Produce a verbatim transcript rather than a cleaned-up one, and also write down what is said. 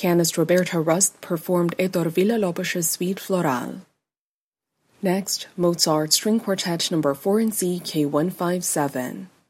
Pianist Roberta Rust performed Héctor Villa-Lobos's Suite Floral. Next, Mozart String Quartet number four in C, K one fifty-seven.